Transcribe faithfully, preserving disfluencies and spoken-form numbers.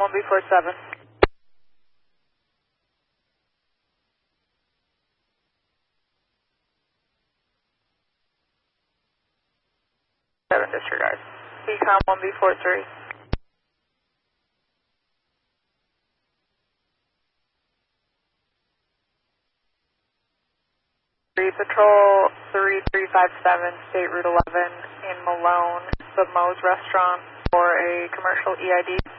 one B four seven. seven disregard. Ecom one B four three. Patrol three three five seven, State Route eleven in Malone, the Moe's Restaurant for a commercial E I D.